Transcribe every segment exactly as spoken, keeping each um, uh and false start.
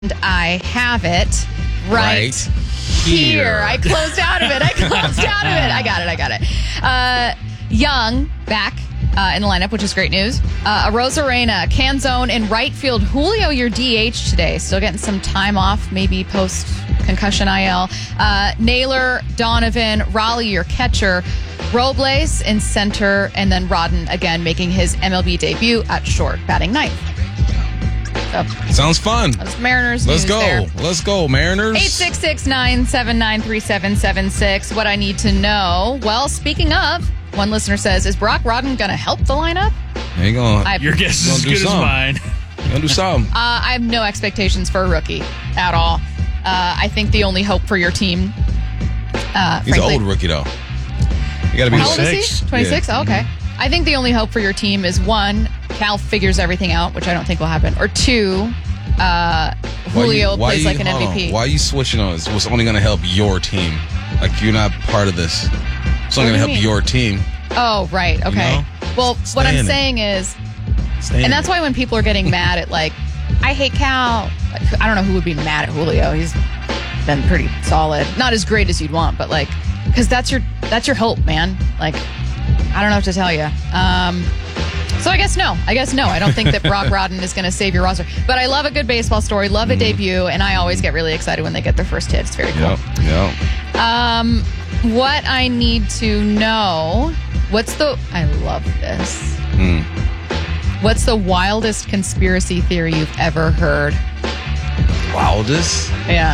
And I have it right, Right here. here. I closed out of it. I closed out of it. I got it. I got it. Uh, Young back uh, in the lineup, which is great news. Uh, Arozarena, Canzone in right field. Julio, your D H today. Still getting some time off, maybe post concussion I L. Uh, Naylor, Donovan, Raleigh, your catcher. Robles in center, and then Rodden again making his M L B debut at short, batting ninth. So, Sounds fun. that's Mariners Let's news go. there. Let's go, Mariners. eight six six, nine seven nine, three seven seven six. What I need to know. Well, speaking of, one listener says, is Brock Rodden going to help the lineup? Ain't gonna, I, Your guess is Gonna as do good as something. mine. gonna do something. uh, I have no expectations for a rookie at all. Uh, I think the only hope for your team, uh, He's frankly, an old rookie, though. You gotta be How old is twenty-six. he? twenty-six? Yeah. Oh, okay. I think the only hope for your team is one, Cal figures everything out, which I don't think will happen, or two, uh, Why Julio you- why plays you- like an hold M V P. on. Why are you switching on this? What's only gonna help your team? Like, you're not part of this. It's only What do gonna you help mean? your team. Oh, right. Okay. know? Well, Stay what I'm in it. saying is, Stay and that's why when people are getting mad at, like, I hate Cal, I don't know who would be mad at Julio. He's been pretty solid. Not as great as you'd want, but, like, because that's your, that's your hope, man. Like, I don't know what to tell you. Um, so I guess no. I guess no. I don't think that Brock Rodden is going to save your roster. But I love a good baseball story, love a debut, and I always get really excited when they get their first hit. It's very cool. Yep, yep. Um, what I need to know, what's the, I love this. Hmm. What's the wildest conspiracy theory you've ever heard? Wildest? Yeah.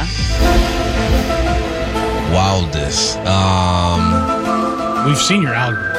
Wildest. Um, We've seen your algorithm.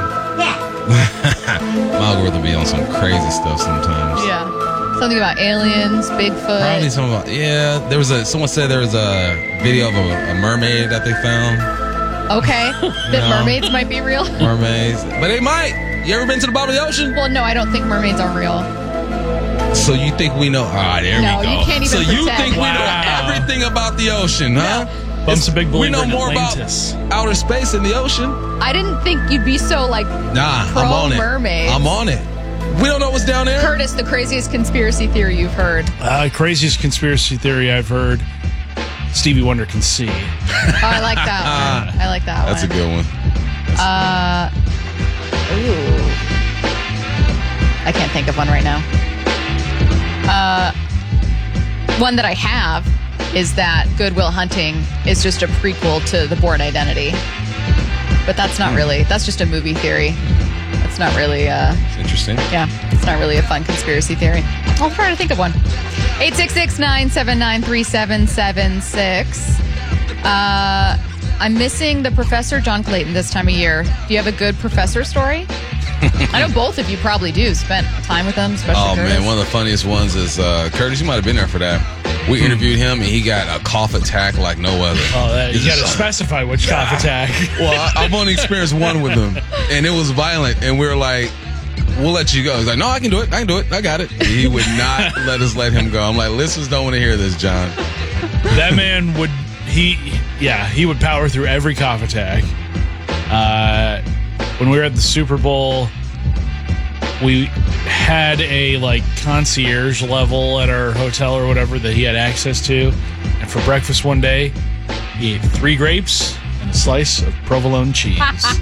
my algorithm be on some crazy stuff sometimes. Yeah. Something about aliens, Bigfoot. Probably something about, yeah, there was a, someone said there was a video of a, a mermaid that they found. Okay. That No. mermaids might be real. Mermaids. But they might. You ever been to the bottom of the ocean? Well, no, I don't think mermaids are real. So you think we know? Ah, there No, we go. you can't even so you pretend. think we Wow. know everything about the ocean, huh? Bump's a big we believer know in more Atlantis. about outer space than the ocean. I didn't think you'd be so, like, Nah, pro I'm on it. mermaids. I'm on it. We don't know what's down there. Curtis, the craziest conspiracy theory you've heard. Uh, craziest conspiracy theory I've heard. Stevie Wonder can see. Oh, I like that one. I like that That's a one. good one. Uh, ooh. I can't think of one right now. Uh, one that I have is that Good Will Hunting is just a prequel to The Bourne Identity. But that's not really, that's just a movie theory. That's not really, uh, It's interesting. yeah, it's not really a fun conspiracy theory. I'll try to think of one. eight six six, nine seven nine, three seven seven six. Uh, I'm missing the Professor John Clayton this time of year. Do you have a good professor story? I know both of you probably do. Spent time with them, especially Oh, Curtis. man. One of the funniest ones is uh, Curtis, you might have been there for that. We interviewed him, and he got a cough attack like no other. Oh, that, you He's got to just- specify which cough attack. Well, I, I've only experienced one with him, and it was violent. And we were like, "We'll let you go." He's like, "No, I can do it. I can do it. I got it." And he would not let us let him go. I'm like, "Listeners don't want to hear this, John." That man would, he, yeah, he would power through every cough attack. Uh, when we were at the Super Bowl, we had a like concierge level at our hotel or whatever that he had access to. And for breakfast one day, he ate three grapes and a slice of provolone cheese.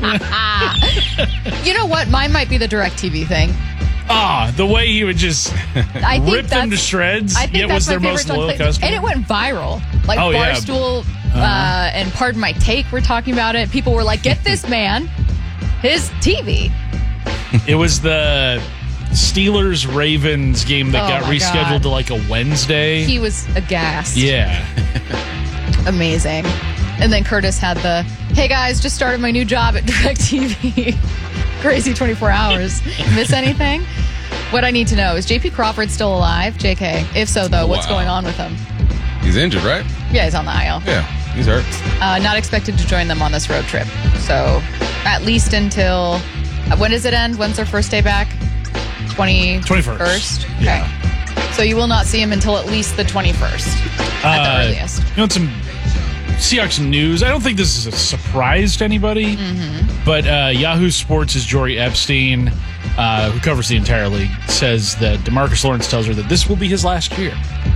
You know what? Mine might be the DirecTV thing. Ah, the way he would just I think rip them to that's- shreds, I think yet that's was my their favorite most John loyal Clayton. customer. And it went viral. Like Oh, yeah. Barstool uh, and Pardon My Take were talking about it. People were like, get this man his T V. It was the Steelers Ravens game that Oh, got my rescheduled God. to like a Wednesday. He was aghast. yeah. Amazing. And then Curtis had the, hey guys, just started my new job at DirecTV. Crazy twenty-four hours. Miss anything? What I need to know is J P Crawford still alive? J K. If so, though, what's Wow. going on with him? He's injured, right? Yeah, he's on the I L. Yeah, he's hurt. Uh, not expected to join them on this road trip. So at least until, uh, when does it end? When's their first day back? twenty-first? twenty-first. Okay. Yeah. So you will not see him until at least the twenty-first at the Uh, earliest. You know, some Seahawks news. I don't think this is a surprise to anybody, Mm-hmm. but uh, Yahoo Sports' Jory Epstein, uh, who covers the entire league, says that DeMarcus Lawrence tells her that this will be his last year.